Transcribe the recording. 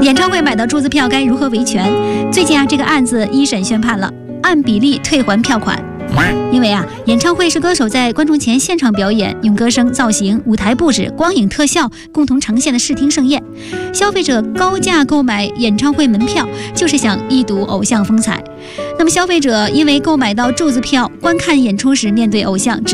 演唱会买到柱子票该如何维权？最近这个案子一审宣判了，按比例退还票款。因为演唱会是歌手在观众前现场表演，用歌声、造型、舞台布置、光影特效共同呈现的视听盛宴。消费者高价购买演唱会门票，就是想一睹偶像风采。那么消费者因为购买到柱子票，观看演出时面对偶像